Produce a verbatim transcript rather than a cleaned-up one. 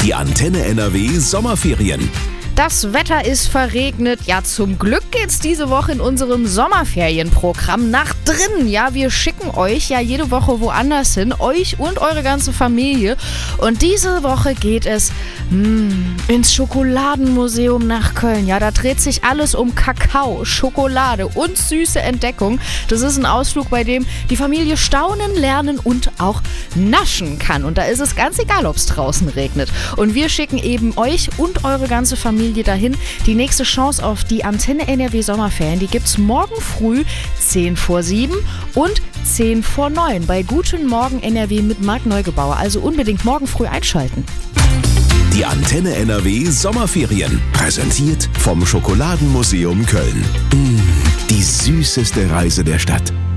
Die Antenne N R W Sommerferien. Das Wetter ist verregnet. Ja, zum Glück geht's diese Woche in unserem Sommerferienprogramm nach drinnen. Ja, wir schicken euch ja jede Woche woanders hin, euch und eure ganze Familie. Und diese Woche geht es mh, ins Schokoladenmuseum nach Köln. Ja, da dreht sich alles um Kakao, Schokolade und süße Entdeckung. Das ist ein Ausflug, bei dem die Familie staunen, lernen und auch naschen kann. Und da ist es ganz egal, ob es draußen regnet. Und wir schicken eben euch und eure ganze Familie dahin. Die nächste Chance auf die Antenne N R W Sommerferien, die gibt's morgen früh zehn vor sieben und zehn vor neun bei Guten Morgen N R W mit Marc Neugebauer. Also unbedingt morgen früh einschalten. Die Antenne N R W Sommerferien. Präsentiert vom Schokoladenmuseum Köln. Mmh, die süßeste Reise der Stadt.